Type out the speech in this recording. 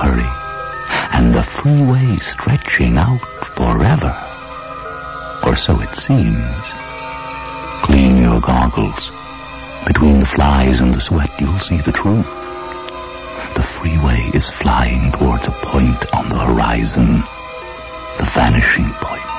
hurry, and the freeway stretching out forever. Or so it seems. Clean your goggles. Between the flies and the sweat, you'll see the truth. The freeway is flying towards a point on the horizon, the vanishing point.